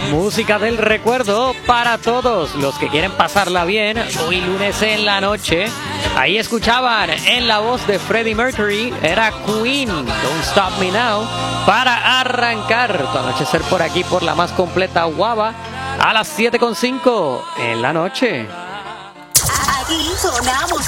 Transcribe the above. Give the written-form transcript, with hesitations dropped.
Música del recuerdo para todos los que quieren pasarla bien hoy lunes en la noche. Ahí escuchaban en la voz de Freddie Mercury, era Queen, Don't Stop Me Now, para arrancar tu anochecer por aquí por la más completa Guava a las 7:05 en la noche. Aquí sonamos